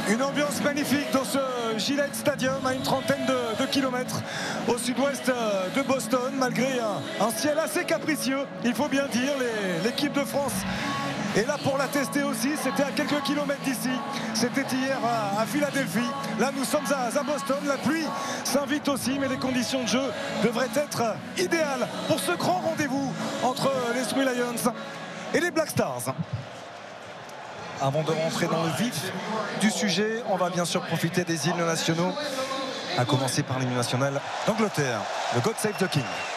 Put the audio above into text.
Une ambiance magnifique dans ce Gillette Stadium à une trentaine de kilomètres au sud-ouest de Boston, malgré un ciel assez capricieux, il faut bien dire. L'équipe de France est là pour la tester aussi. C'était à quelques kilomètres d'ici, c'était hier à Philadelphie. Là nous sommes à Boston, la pluie s'invite aussi, mais les conditions de jeu devraient être idéales pour ce grand rendez-vous entre les Three Lions et les Black Stars. Avant de rentrer dans le vif du sujet, on va bien sûr profiter des hymnes nationaux, à commencer par l'hymne national d'Angleterre, le God Save the King.